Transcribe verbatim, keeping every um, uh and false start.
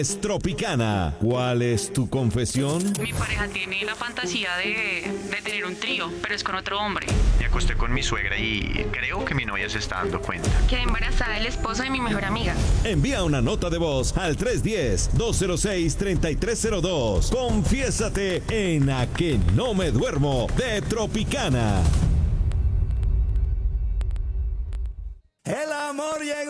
Tropicana. ¿Cuál es tu confesión? Mi pareja tiene la fantasía de, de tener un trío, pero es con otro hombre. Me acosté con mi suegra y creo que mi novia se está dando cuenta. Quedé embarazada del esposo de mi mejor amiga. Envía una nota de voz al tres uno cero, dos cero seis, tres tres cero dos. Confiésate en A que no me duermo de Tropicana. El amor llegó.